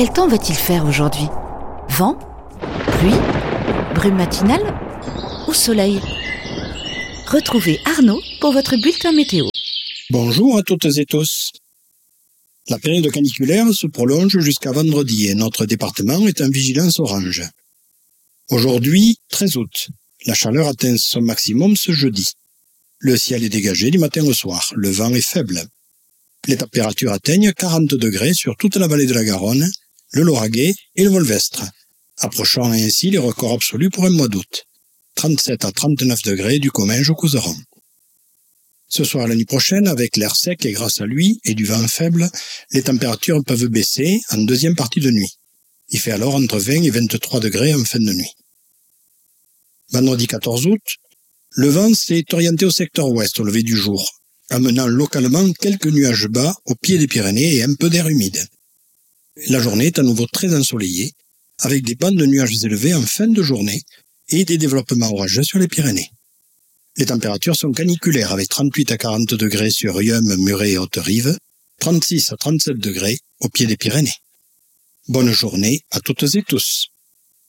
Quel temps va-t-il faire aujourd'hui? Vent? Pluie? Brume matinale? Ou soleil? Retrouvez Arnaud pour votre bulletin météo. Bonjour à toutes et tous. La période caniculaire se prolonge jusqu'à vendredi et notre département est en vigilance orange. Aujourd'hui, 13 août, la chaleur atteint son maximum ce jeudi. Le ciel est dégagé du matin au soir, le vent est faible. Les températures atteignent 40 degrés sur toute la vallée de la Garonne, le Lauragais et le Volvestre, approchant ainsi les records absolus pour un mois d'août. 37 à 39 degrés du Comminges au Couserans. Ce soir et la nuit prochaine, avec l'air sec et grâce à lui et du vent faible, les températures peuvent baisser en deuxième partie de nuit. Il fait alors entre 20 et 23 degrés en fin de nuit. Vendredi 14 août, le vent s'est orienté au secteur ouest au lever du jour, amenant localement quelques nuages bas au pied des Pyrénées et un peu d'air humide. La journée est à nouveau très ensoleillée, avec des bandes de nuages élevés en fin de journée et des développements orageux sur les Pyrénées. Les températures sont caniculaires avec 38 à 40 degrés sur Riom, Muret et Haute-Rive, 36 à 37 degrés au pied des Pyrénées. Bonne journée à toutes et tous.